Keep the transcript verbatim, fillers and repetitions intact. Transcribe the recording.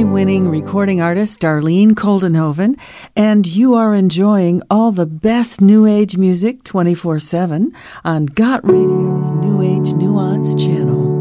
Grammy-winning recording artist Darlene Coldenhoven, and you are enjoying all the best New Age music twenty-four seven on Got Radio's New Age Nuance channel.